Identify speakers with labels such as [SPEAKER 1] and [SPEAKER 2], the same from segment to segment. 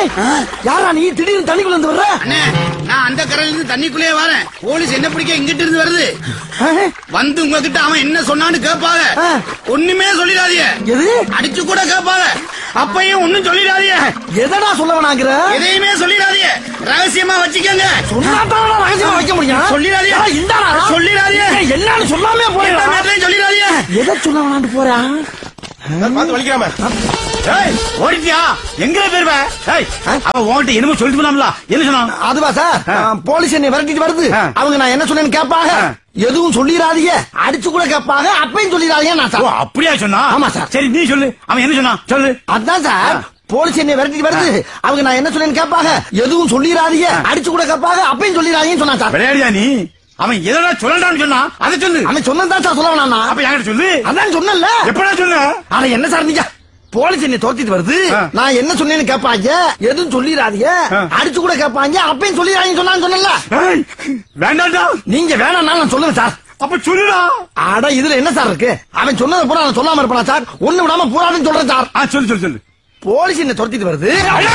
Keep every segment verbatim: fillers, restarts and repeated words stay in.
[SPEAKER 1] யாரா நீ திடீர்னு தண்ணிக்குள்ள இருந்து வர்ற?
[SPEAKER 2] அண்ணே, நான் அந்த கரையில இருந்து தண்ணிக்குள்ளே வரேன். போலீஸ் என்ன பிடிக்க இங்கிட்டு இருந்து வருது. வந்து உங்ககிட்ட அவன் என்ன சொன்னான்னு கேட்பாங்க. ஒண்ணுமே சொல்லிடாதீங்க.
[SPEAKER 1] எது?
[SPEAKER 2] அடிச்சு கூட கேட்பாங்க. அப்பையும் ஒண்ணும் சொல்லிடாதீங்க.
[SPEAKER 1] எதடா சொல்ல வேணாங்கிற?
[SPEAKER 2] எதையுமே சொல்லிடாதீங்க. ரகசியமா வச்சுக்கங்க.
[SPEAKER 1] சொன்னாதான் ரகசியமா வைக்க முடியும்.
[SPEAKER 2] சொல்லிடாதீங்க.
[SPEAKER 1] இந்தாடா
[SPEAKER 2] சொல்லிடாதீங்க.
[SPEAKER 1] என்னன்னு சொல்லாமே போறேன்.
[SPEAKER 2] சொல்லிடாதீங்க.
[SPEAKER 1] எதை சொல்ல வேணான்னு போறா?
[SPEAKER 3] பார்த்து வலிக்காம
[SPEAKER 2] ஓடிட்டியா? எங்க பேருவ? அவன் உன்கிட்ட என்னமோ சொல்லிட்டு போனாம்ல, என்ன சொன்னான்?
[SPEAKER 1] அதுவா சார், போலீஸ் என்னை விரட்டிட்டு வருது. அவங்க நான் என்ன சொன்னேன்னு கேட்பாங்க. எதுவும் சொல்லிடாதீங்க, அடிச்சு கூட கேட்பாங்க. அப்பயும் சொல்லிடாதீங்க நான் சார்.
[SPEAKER 2] அப்படியா சொன்னா?
[SPEAKER 1] ஆமா சார்.
[SPEAKER 2] சரி நீ சொல்லு, அவன் என்ன சொன்னான் சொல்லு.
[SPEAKER 1] அதான் சார், போலீஸ் என்னை விரட்டிட்டு வருது. அவங்க நான் என்ன சொன்னேன்னு கேட்பாங்க. எதுவும் சொல்லிடாதீங்க, அடிச்சு கூட கேட்பாங்க. அப்பயும் சொல்லிடாதீங்கன்னு சொன்னா சார்.
[SPEAKER 2] விளையாடியா நீ? அவன் எதனா சொல்லலாம்னு சொன்னா அதை சொல்லு.
[SPEAKER 1] அவன் சொன்னதான் சார் சொல்ல வேணாம்.
[SPEAKER 2] அப்ப என்கிட்ட சொல்லு.
[SPEAKER 1] அதான் சொன்னல.
[SPEAKER 2] எப்படா சொல்லு?
[SPEAKER 1] ஆனா என்ன சார் நீங்க, போலீஸ் என்னை தோத்திட்டு வருது. நான் என்ன சொன்னேன்னு கேட்பாங்க. எதுவும் சொல்லிடாதீங்க, அடிச்சு கூட கேட்பாங்க. அப்பயும் சொல்லிடாதீங்க சொன்னான்னு சொன்னல.
[SPEAKER 2] வேண்டாம்டா.
[SPEAKER 1] நீங்க வேணாம் நான் சொல்லுங்க சார்.
[SPEAKER 2] அப்ப சொல்லுடா.
[SPEAKER 1] அட இதுல என்ன சார் இருக்கு? அவன் சொன்னதை பூரா நான் சொல்லாம இருப்பானா சார்? ஒண்ணு விடாம பூரான்னு சொல்றேன் சார்.
[SPEAKER 2] ஆ சொல்லு சொல்லு சொல்லு.
[SPEAKER 1] போலீஸ் என்ன துரத்திட்டு வருது.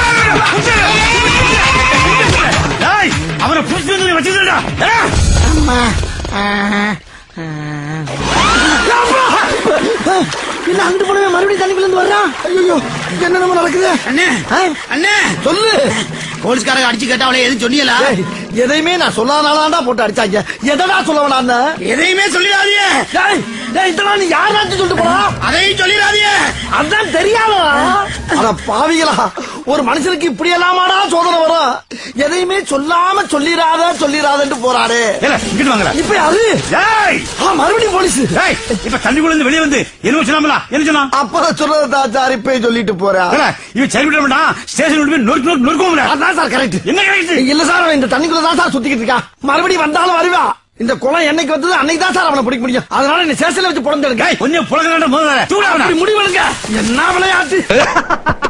[SPEAKER 2] அவனை புடிச்சு வச்சுடா.
[SPEAKER 1] அம்மா என்ன அங்கிட்டு போனவே மறுபடியும் தண்ணிக்குள்ள இருந்து வர்றான். ஐயோ என்ன நம்ம நடக்குது?
[SPEAKER 2] அண்ணே அண்ணே
[SPEAKER 1] சொல்லு.
[SPEAKER 2] போலீஸ்காரங்க அடிச்சு கேட்டா அவளை எதுவும் சொன்னீங்களா?
[SPEAKER 1] எதையுமே நான் சொல்லாதானா போட்டு அடிச்சாங்க. எதனா சொல்ல வேணாம்.
[SPEAKER 2] எதையுமே சொல்லிடாதீங்க.
[SPEAKER 1] இதெல்லாம் நீ யாராச்சும் சொல்லிட்டு போறா?
[SPEAKER 2] அதையும் சொல்லிடாதீங்க.
[SPEAKER 1] அதான் தெரியாதா? அட பாவிகளா, ஒரு மனுஷனுக்கு இப்படி எல்லாமாடா சோதனை வரும்? எதையுமே சொல்லாம சொல்லிராத சொல்லிராதன்னு போறாரு.
[SPEAKER 2] இங்கிட்டு வாங்கல.
[SPEAKER 1] இப்ப யாரு? மறுபடியும் போலீஸ்.
[SPEAKER 2] இப்ப தண்ணிக்குள்ள இருந்து வெளியே வந்து என்ன சொன்னாமலா? என்ன சொன்னா?
[SPEAKER 1] அப்பதான் சொல்றதா சார் இப்ப சொல்லிட்டு போறா.
[SPEAKER 2] இவன் சரி விட மாட்டான். ஸ்டேஷன் விட்டு போய் நொறுக்கு நொறுக்கு நொறுக்குவோம்ல.
[SPEAKER 1] அதான் சார் கரெக்ட்.
[SPEAKER 2] என்ன கரெக்ட்?
[SPEAKER 1] இல்ல சார், அவன் இந்த தண்ணிக்குள்ள தான் சார் சுத்திக்கிட்டு இருக்கா. மறுபடியும் வந்தாலும் வருவா. இந்த குளம் என்னைக்கு வந்தது அன்னைக்கு தான் சார் அவனை பிடிக்க முடியும். அதனால என்ன ஸ்டேஷன்ல வச்சு புடந்துடுங்க.
[SPEAKER 2] கொஞ்சம் புலங்க
[SPEAKER 1] முடிவெடுங்க. என்ன விளையாட்டு?